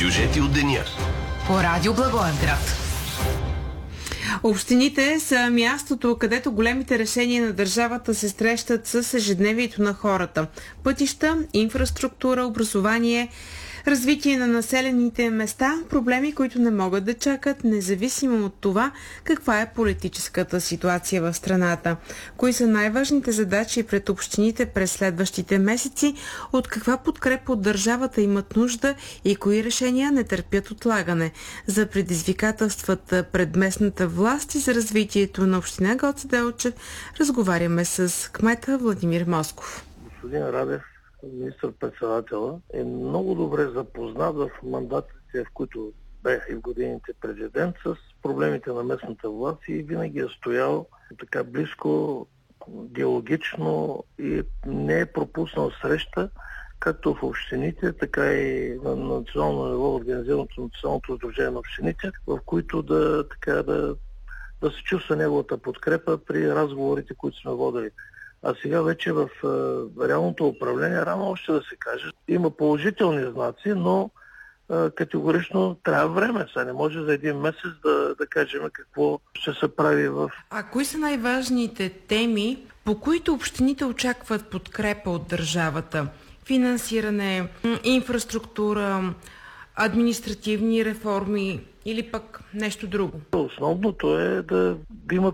Сюжети от деня. По радио Благоевград. Общините са мястото, където големите решения на държавата се срещат с ежедневието на хората. Пътища, инфраструктура, образование, развитие на населените места, проблеми, които не могат да чакат, независимо от това каква е политическата ситуация в страната. Кои са най-важните задачи пред общините през следващите месеци, от каква подкрепа от държавата имат нужда и кои решения не търпят отлагане. За предизвикателствата пред местната власт и за развитието на община Гоце Делчев разговаряме с кмета Владимир Москов. Господин Радев, министър-председателя, е много добре запознат в мандатите, в които бях и в годините президент, с проблемите на местната власт и винаги е стоял така близко, диалогично и не е пропуснал среща, както в общините, така и на национално ниво, организираното Националното сдружение на общините, в които да се чувства неговата подкрепа при разговорите, които сме водили. А сега вече в реалното управление рано още да се каже. Има положителни знаци, но категорично трябва време. Сега не може за един месец да кажем какво ще се прави в... А кои са най-важните теми, по които общините очакват подкрепа от държавата? Финансиране, инфраструктура, административни реформи или пък нещо друго? Основното е да има